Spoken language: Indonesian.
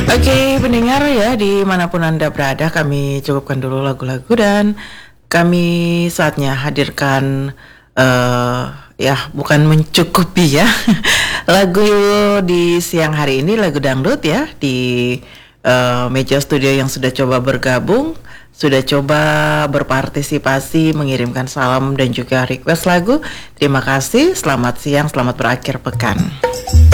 Oke, pendengar ya dimanapun Anda berada, kami cukupkan dulu lagu-lagu dan kami saatnya hadirkan eh ya bukan mencukupi ya lagu di siang hari ini, lagu dangdut ya di meja studio yang sudah coba bergabung, sudah coba berpartisipasi, mengirimkan salam dan juga request lagu. Terima kasih, selamat siang, selamat berakhir pekan.